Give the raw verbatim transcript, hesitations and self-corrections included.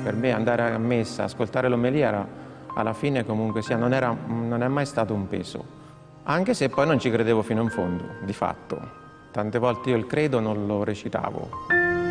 per me andare a messa, ascoltare l'omelia era, alla fine comunque sia, non, era, non è mai stato un peso, anche se poi non ci credevo fino in fondo, di fatto. Tante volte io il credo non lo recitavo.